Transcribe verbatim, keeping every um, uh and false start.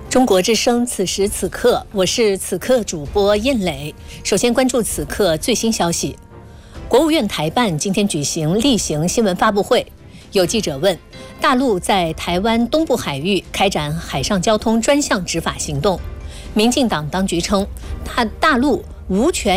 中国之声，此时此刻，我是此刻主播燕磊。首先关注此刻最新消息。国务院台办今天举行例行新闻发布会，有记者问：大陆在台湾东部海域开展海上交通专项执法行动，民进党当局称，大大陆无权